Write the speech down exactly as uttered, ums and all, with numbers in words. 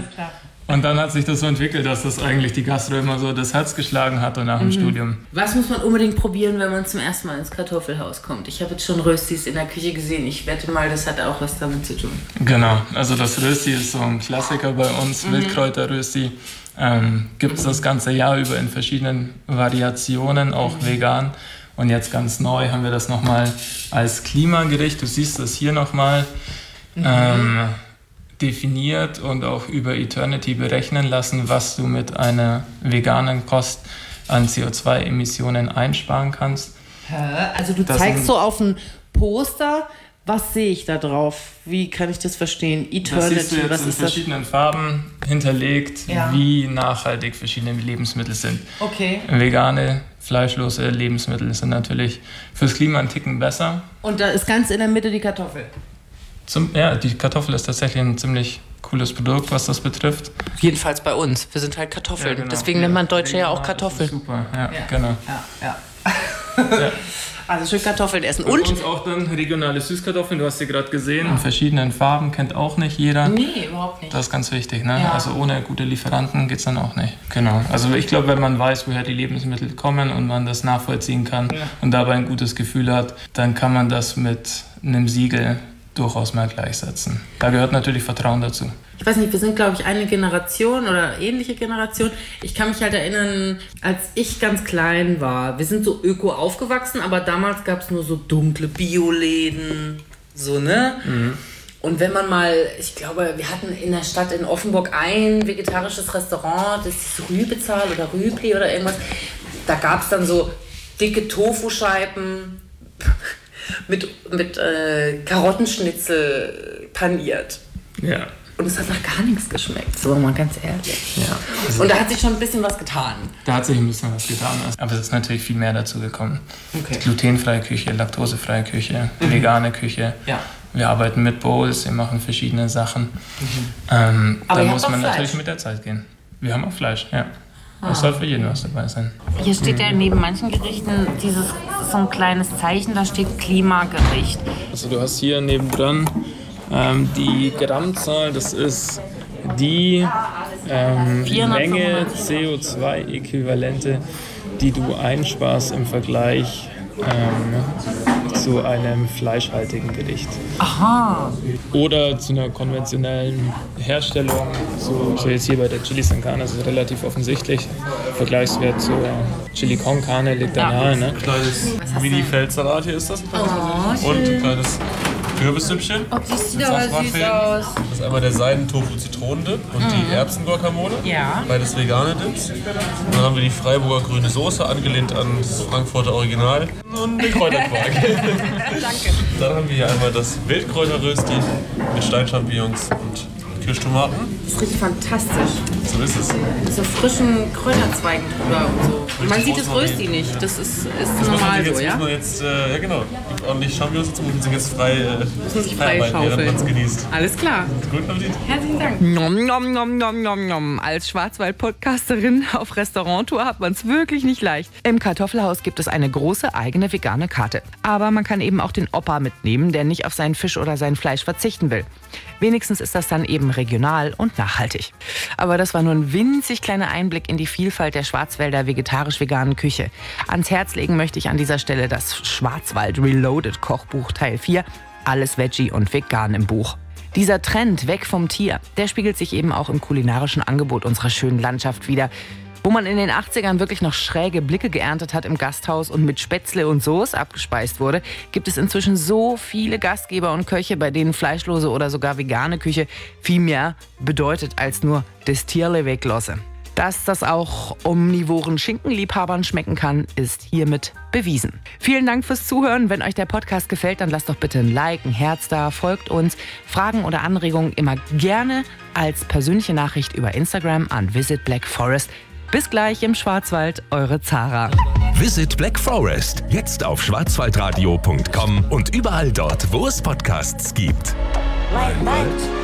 klar. Und dann hat sich das so entwickelt, dass das eigentlich die Gastro immer so das Herz geschlagen hat und nach dem mhm. Studium. Was muss man unbedingt probieren, wenn man zum ersten Mal ins Kartoffelhaus kommt? Ich habe jetzt schon Röstis in der Küche gesehen. Ich wette mal, das hat auch was damit zu tun. Genau, also das Rösti ist so ein Klassiker bei uns, mhm. Wildkräuterrösti. Ähm, gibt es das ganze Jahr über in verschiedenen Variationen, auch mhm. vegan. Und jetzt ganz neu haben wir das nochmal als Klimagericht. Du siehst das hier nochmal. Mhm. Ähm, definiert und auch über Eternity berechnen lassen, was du mit einer veganen Kost an C O zwei Emissionen einsparen kannst. Also du das zeigst so auf ein Poster, was sehe ich da drauf? Wie kann ich das verstehen? Eternity, das siehst du jetzt was in ist verschiedenen das? Farben hinterlegt, ja. wie nachhaltig verschiedene Lebensmittel sind. Okay. Vegane, fleischlose Lebensmittel sind natürlich fürs Klima einen Ticken besser. Und da ist ganz in der Mitte die Kartoffel. Zum, ja, die Kartoffel ist tatsächlich ein ziemlich cooles Produkt, was das betrifft. Jedenfalls bei uns. Wir sind halt Kartoffeln. Ja, genau. Deswegen ja, nennt man Deutsche ja auch Kartoffel. Super, ja, ja, genau. Ja, ja. ja. Also schön Kartoffeln essen. Bei und uns auch dann regionale Süßkartoffeln, du hast sie gerade gesehen, ja. in verschiedenen Farben, kennt auch nicht jeder. Nee, überhaupt nicht. Das ist ganz wichtig, ne? Ja. Also ohne gute Lieferanten geht es dann auch nicht. Genau. Also ich glaube, wenn man weiß, woher die Lebensmittel kommen und man das nachvollziehen kann ja. und dabei ein gutes Gefühl hat, dann kann man das mit einem Siegel durchaus mal gleichsetzen. Da gehört natürlich Vertrauen dazu. Ich weiß nicht, wir sind, glaube ich, eine Generation oder ähnliche Generation. Ich kann mich halt erinnern, als ich ganz klein war, wir sind so öko aufgewachsen, aber damals gab es nur so dunkle Bioläden, so, ne? Mhm. Und wenn man mal, ich glaube, wir hatten in der Stadt in Offenburg ein vegetarisches Restaurant, das ist Rübezahl oder Rübli oder irgendwas, da gab es dann so dicke Tofuscheiben, mit, mit äh, Karottenschnitzel paniert. Ja. Und es hat nach gar nichts geschmeckt, so mal ganz ehrlich. Ja. Also und da hat sich schon ein bisschen was getan. Da hat sich ein bisschen was getan. Aber es ist natürlich viel mehr dazu gekommen. Okay. Glutenfreie Küche, laktosefreie Küche, mhm. vegane Küche. Ja. Wir arbeiten mit Bowls, wir machen verschiedene Sachen. Mhm. Ähm, da muss man natürlich mit der Zeit gehen. Wir haben auch Fleisch, ja. Es soll für jeden was dabei sein. Hier steht ja neben manchen Gerichten dieses so ein kleines Zeichen, da steht Klimagericht. Also du hast hier nebendran ähm, die Grammzahl, das ist die ähm, Menge C O zwei Äquivalente, die du einsparst im Vergleich ähm, zu einem fleischhaltigen Gericht. Aha. Oder zu einer konventionellen Herstellung, so, so jetzt hier bei der Chili Sin Carne, das ist relativ offensichtlich. Vergleichswert zur Chili con Carne liegt da nahe. Ne? Kleines Mini-Feldsalat hier ist das. Oh, und ein kleines Kürbissüppchen. Oh, die sieht aber süß aus. Das ist einmal der Seiden-Tofu-Zitronendip und mm. die Erbsen-Guacamole. Ja. Beides vegane Dips. Und dann haben wir die Freiburger grüne Soße, angelehnt an das Frankfurter Original. Und den Kräuterquark. Danke. Dann haben wir hier einmal das Wildkräuterrösti mit Steinchampignons und Kirschtomaten. Das ist richtig fantastisch. So ist es. Mit so frischen Kräuterzweigen drüber und so. Und man sieht das Rösti nicht. Das ist, ist das normal jetzt, so, ja? Muss man jetzt, äh, ja genau. Gibt ordentlich Champignons dazu, muss man jetzt frei, äh, muss sich frei schaufeln, während man es genießt. Alles klar. Guten Appetit. Herzlichen Dank. Nom, nom, nom, nom, nom, nom. Als Schwarzwald-Podcasterin auf Restauranttour hat man es wirklich nicht leicht. Im Kartoffelhaus gibt es eine große eigene vegane Karte. Aber man kann eben auch den Opa mitnehmen, der nicht auf seinen Fisch oder sein Fleisch verzichten will. Wenigstens ist das dann eben regional und nachhaltig. Aber das war nur ein winzig kleiner Einblick in die Vielfalt der Schwarzwälder vegetarisch-veganen Küche. Ans Herz legen möchte ich an dieser Stelle das Schwarzwald Reloaded Kochbuch Teil vier. Alles Veggie und vegan im Buch. Dieser Trend weg vom Tier, der spiegelt sich eben auch im kulinarischen Angebot unserer schönen Landschaft wider. Wo man in den achtzigern wirklich noch schräge Blicke geerntet hat im Gasthaus und mit Spätzle und Soße abgespeist wurde, gibt es inzwischen so viele Gastgeber und Köche, bei denen fleischlose oder sogar vegane Küche viel mehr bedeutet als nur das Tierle weglassen. Dass das auch omnivoren Schinkenliebhabern schmecken kann, ist hiermit bewiesen. Vielen Dank fürs Zuhören. Wenn euch der Podcast gefällt, dann lasst doch bitte ein Like, ein Herz da, folgt uns. Fragen oder Anregungen immer gerne als persönliche Nachricht über Instagram an Visit Black Forest. Bis gleich im Schwarzwald, eure Zara. Visit Black Forest, jetzt auf schwarzwaldradio punkt com und überall dort, wo es Podcasts gibt. Like, like.